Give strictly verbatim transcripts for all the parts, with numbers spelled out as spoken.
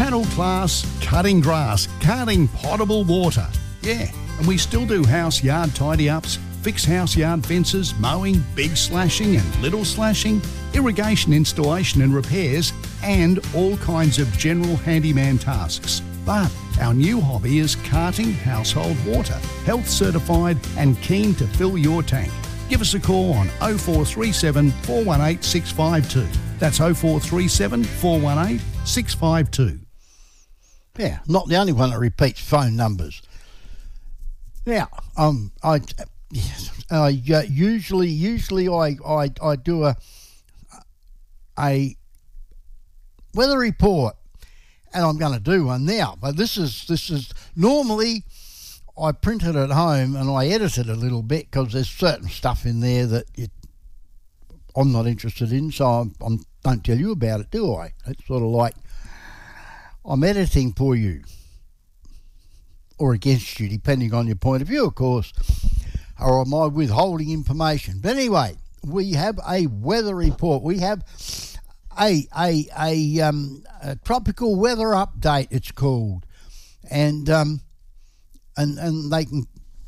Channel class cutting grass, carting potable water. Yeah, and we still do house yard tidy-ups, fix house yard fences, mowing, big slashing and little slashing, irrigation installation and repairs, and all kinds of general handyman tasks. But our new hobby is carting household water, health certified and keen to fill your tank. Give us a call on oh four three seven, four one eight, six five two. That's oh four three seven, four one eight, six five two. Yeah, not the only one that repeats phone numbers. Now, um, I, uh, usually, usually I, I, I do a a weather report, and I'm going to do one now. But this is this is normally I print it at home and I edit it a little bit because there's certain stuff in there that it, I'm not interested in, so I I'm, don't tell you about it, do I? It's sort of like I'm editing for you, or against you, depending on your point of view, of course, or am I withholding information? But anyway, we have a weather report. We have a a a, um, a tropical weather update, it's called, and um, and and they can,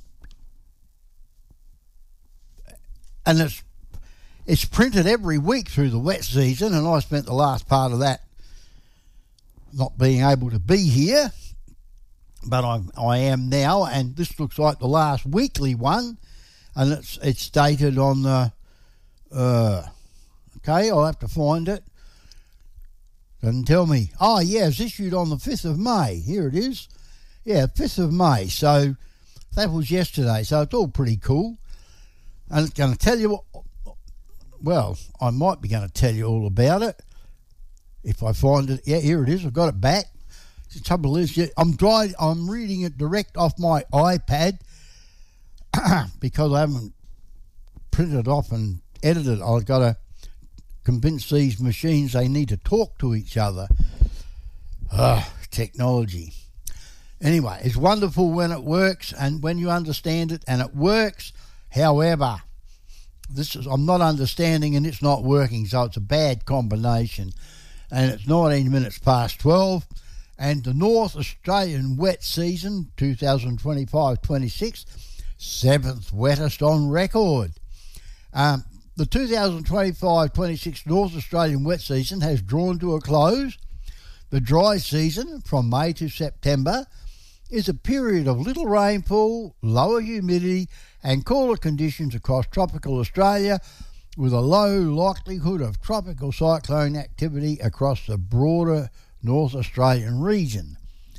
and it's it's printed every week through the wet season, and I spent the last part of that not being able to be here, but I I am now, and this looks like the last weekly one, and it's it's dated on the uh, okay, I'll have to find it. Doesn't tell me. Oh yeah, it's issued on the fifth of May. Here it is. Yeah, fifth of May. So that was yesterday. So it's all pretty cool, and it's going to tell you what. Well, I might be going to tell you all about it if I find it. Yeah, here it is. I've got it back. The trouble is, yeah, I'm dry, I'm reading it direct off my iPad because I haven't printed it off and edited it. I've got to convince these machines they need to talk to each other. Ah, technology. Anyway, it's wonderful when it works and when you understand it, and it works. However, this is I'm not understanding and it's not working, so it's a bad combination. And it's nineteen minutes past twelve. And the North Australian wet season, twenty twenty-five twenty-six, seventh wettest on record. Um, the twenty twenty-five twenty-six North Australian wet season has drawn to a close. The dry season, from May to September, is a period of little rainfall, lower humidity and cooler conditions across tropical Australia, with a low likelihood of tropical cyclone activity across the broader North Australian region.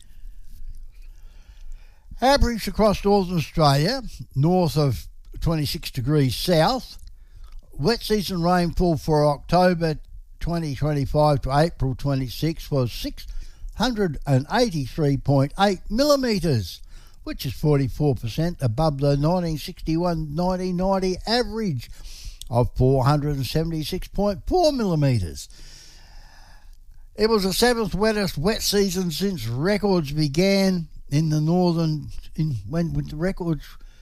Average across Northern Australia, north of twenty-six degrees south, wet season rainfall for October twenty twenty-five to April twenty-six was six hundred eighty-three point eight millimetres, which is forty-four percent above the nineteen sixty-one nineteen ninety average of four hundred seventy-six point four millimetres. It was the seventh wettest wet season since records began in the northern, in when with the records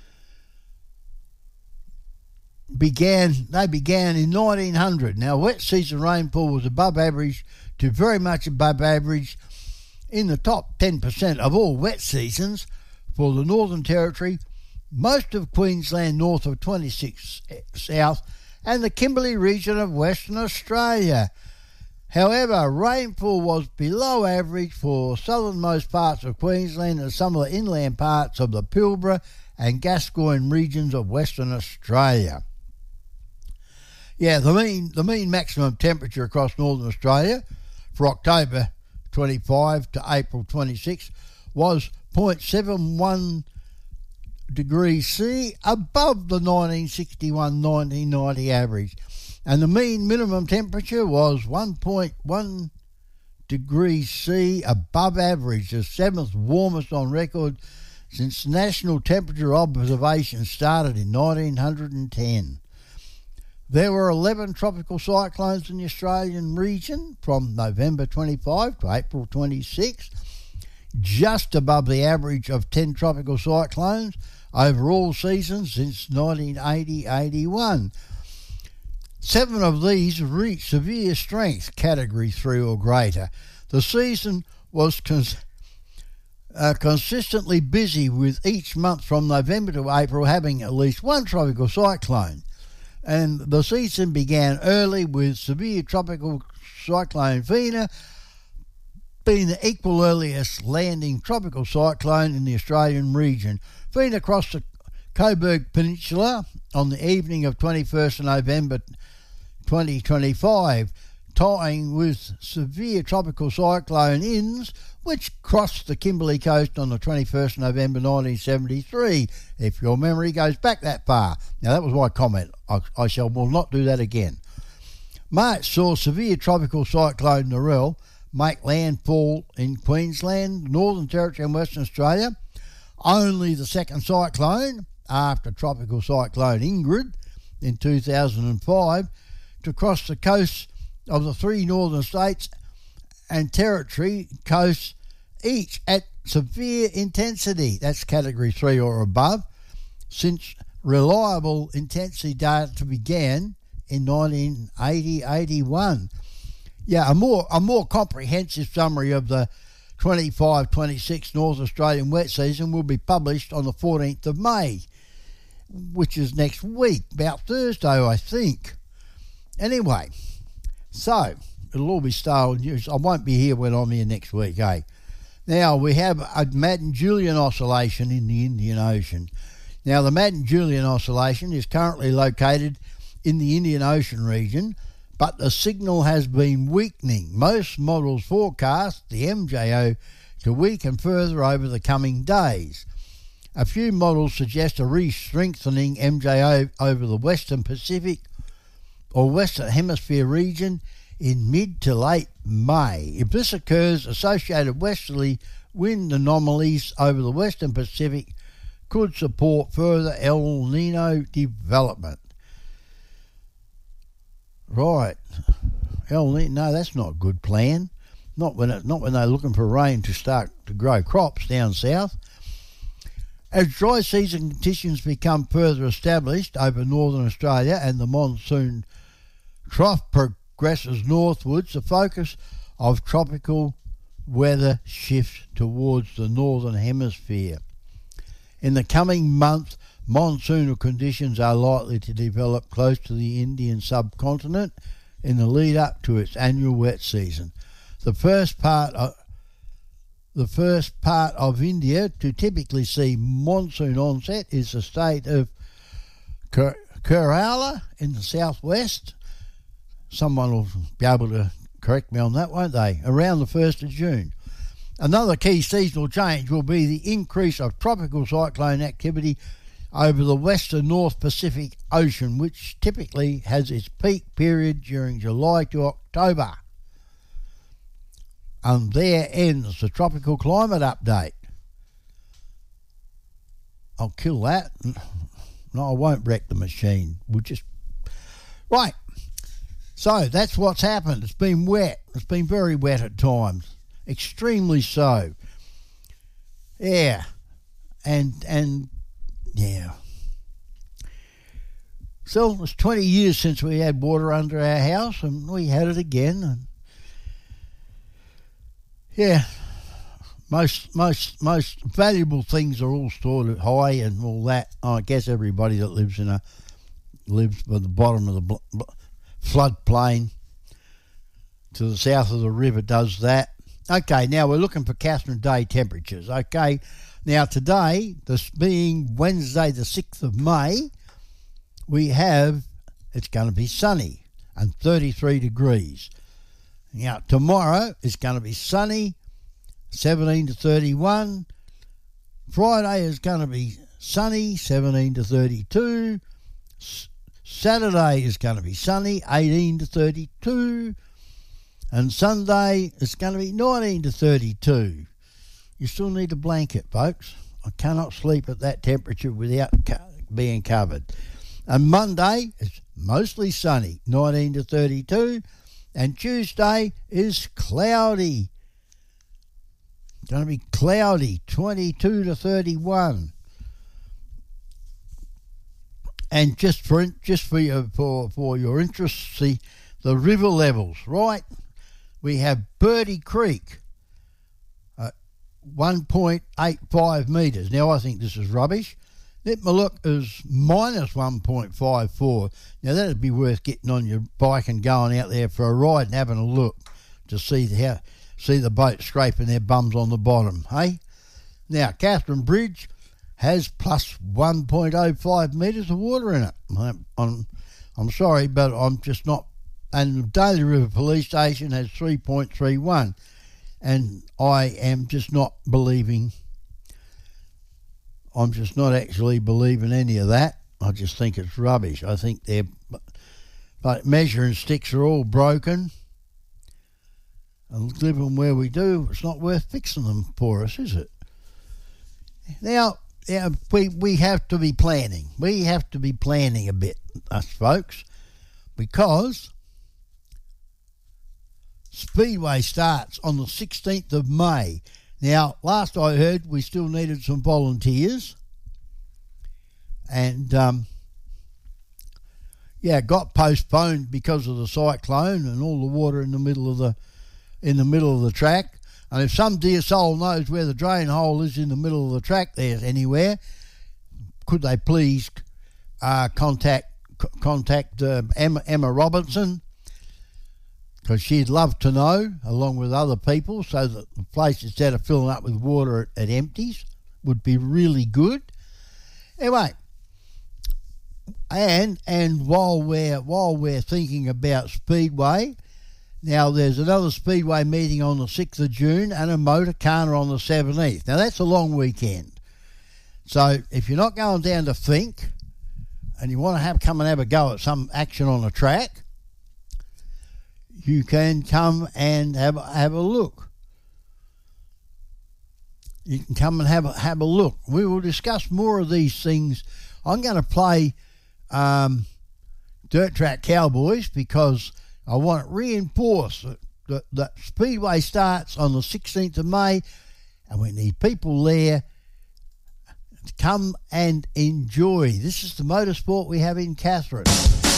began, they began in nineteen hundred. Now, wet season rainfall was above average to very much above average in the top ten percent of all wet seasons for the Northern Territory, most of Queensland north of twenty-six south, and the Kimberley region of Western Australia. However, rainfall was below average for southernmost parts of Queensland and some of the inland parts of the Pilbara and Gascoyne regions of Western Australia. Yeah, the mean the mean maximum temperature across Northern Australia for October twenty-five to April twenty-six was zero point seven one degrees C above the nineteen sixty-one nineteen ninety average, and the mean minimum temperature was one point one degrees C above average, the seventh warmest on record since national temperature observations started in nineteen ten. There were eleven tropical cyclones in the Australian region from November twenty-five to April twenty-six, just above the average of ten tropical cyclones over all seasons since nineteen eighty eighty-one. Seven of these reached severe strength, Category three or greater. The season was cons- uh, consistently busy, with each month from November to April having at least one tropical cyclone. And the season began early with severe tropical cyclone Fina being the equal earliest landing tropical cyclone in the Australian region. Fina crossed the Coburg Peninsula on the evening of twenty-first of November twenty twenty-five, tying with severe tropical cyclone Innes, which crossed the Kimberley coast on the twenty-first of November nineteen seventy-three, if your memory goes back that far. Now, that was my comment. I, I shall will not do that again. March saw severe tropical cyclone Narelle make landfall in Queensland, Northern Territory and Western Australia. Only the second cyclone, after tropical cyclone Ingrid in two thousand five, to cross the coast of the three northern states and territory coasts, each at severe intensity. That's category three or above, since reliable intensity data began in nineteen eighty eighty-one. Yeah, a more a more comprehensive summary of the twenty-five twenty-six North Australian wet season will be published on the fourteenth of May, which is next week, about Thursday, I think. Anyway, so it'll all be stale news. I won't be here when I'm here next week, eh? Now, we have a Madden-Julian oscillation in the Indian Ocean. Now, the Madden-Julian oscillation is currently located in the Indian Ocean region, but the signal has been weakening. Most models forecast the M J O to weaken further over the coming days. A few models suggest a re-strengthening M J O over the Western Pacific or Western Hemisphere region in mid to late May. If this occurs, associated westerly wind anomalies over the Western Pacific could support further El Nino development. Right. El Nino, no, that's not a good plan. Not when it, not when they're looking for rain to start to grow crops down south. As dry season conditions become further established over northern Australia and the monsoon trough progresses northwards, the focus of tropical weather shifts towards the northern hemisphere. In the coming month, monsoonal conditions are likely to develop close to the Indian subcontinent in the lead up to its annual wet season. The first part of the first part of India to typically see monsoon onset is the state of Kerala in the southwest. Someone will be able to correct me on that, won't they? Around the first of June. Another key seasonal change will be the increase of tropical cyclone activity over the western North Pacific Ocean, which typically has its peak period during July to October. And there ends the tropical climate update. I'll kill that. No, I won't wreck the machine. We'll just... Right. So that's what's happened. It's been wet. It's been very wet at times. Extremely so. Yeah. And, and, yeah. So it's twenty years since we had water under our house, and we had it again. And yeah, most most most valuable things are all stored high and all that. I guess everybody that lives in a lives by the bottom of the bl- bl- floodplain to the south of the river does that. Okay, now we're looking for Catherine Day temperatures. Okay, now today, this being Wednesday the sixth of May, we have, it's going to be sunny and thirty-three degrees. Now, tomorrow is going to be sunny, seventeen to thirty-one. Friday is going to be sunny, seventeen to thirty-two. S- Saturday is going to be sunny, eighteen to thirty-two. And Sunday is going to be nineteen to thirty-two. You still need a blanket, folks. I cannot sleep at that temperature without co- being covered. And Monday is mostly sunny, nineteen to thirty-two. And Tuesday is cloudy. It's going to be cloudy, twenty-two to thirty-one. And just for just for your for, for your interest, see, the river levels, right? We have Birdie Creek one point eight five metres. Now, I think this is rubbish. Nipmuc is minus one point five four. Now, that'd be worth getting on your bike and going out there for a ride and having a look to see how see the boat scraping their bums on the bottom, hey? Now, Catherine Bridge has plus one point oh five metres of water in it. I'm, I'm, I'm sorry, but I'm just not... And the Daly River Police Station has three point three one. And I am just not believing... I'm just not actually believing any of that. I just think it's rubbish. I think they're... But measuring sticks are all broken. And living where we do, it's not worth fixing them for us, is it? Now, yeah, we, we have to be planning. We have to be planning a bit, us folks, because Speedway starts on the sixteenth of May. Now, last I heard, we still needed some volunteers. And, um, yeah, it got postponed because of the cyclone and all the water in the middle of the in the middle of the track. And if some dear soul knows where the drain hole is in the middle of the track there anywhere, could they please uh, contact c- contact uh, Emma, Emma Robinson, because she'd love to know, along with other people, so that the place, instead of filling up with water, it, it empties. Would be really good. Anyway, and and while we're while we're thinking about Speedway, now there's another Speedway meeting on the sixth of June and a Motorcana on the seventeenth. Now that's a long weekend, so if you're not going down to Fink and you want to have come and have a go at some action on the track, you can come and have have a look. You can come and have a, have a look. We will discuss more of these things. I'm going to play um, Dirt Track Cowboys because I want to reinforce that, that, that Speedway starts on the sixteenth of May, and we need people there to come and enjoy. This is the motorsport we have in Catherine.